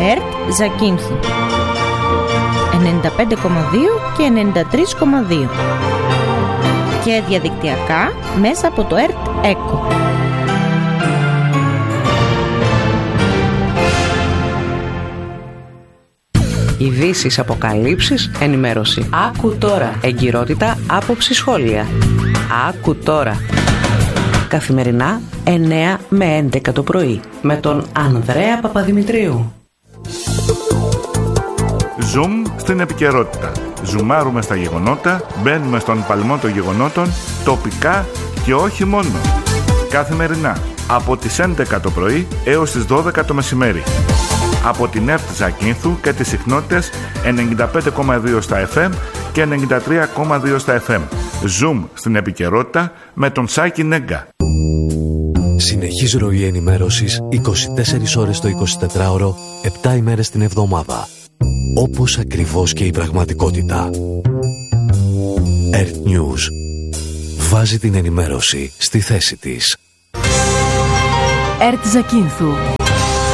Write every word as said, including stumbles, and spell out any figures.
ΕΡΤ Ζακίνθου ενενήντα πέντε κόμμα δύο και ενενήντα τρία κόμμα δύο και διαδικτυακά μέσα από το ΕΡΤ ΕΚΟ. Ειδήσεις, αποκαλύψεις, ενημέρωση. Άκου τώρα. Εγκυρότητα, άποψη, σχόλια. Άκου τώρα. Καθημερινά εννέα με έντεκα το πρωί με τον Ανδρέα Παπαδημητρίου. Zoom στην επικαιρότητα. Ζουμάρουμε στα γεγονότα, μπαίνουμε στον παλμό των γεγονότων, τοπικά και όχι μόνο. Καθημερινά από τις έντεκα το πρωί έως τις δώδεκα το μεσημέρι. Από την ΕΡΤ Ζακίνθου και τις συχνότητες ενενήντα πέντε κόμμα δύο στα εφ εμ και ενενήντα τρία κόμμα δύο στα εφ εμ. Zoom στην επικαιρότητα με τον Σάκη Νέγκα. Συνεχής ροή ενημέρωσης είκοσι τέσσερις ώρες το εικοσιτετράωρο, επτά ημέρες την εβδομάδα. Όπως ακριβώς και η πραγματικότητα. ΕΡΤ News. Βάζει την ενημέρωση στη θέση της. ΕΡΤ Ζακίνθου.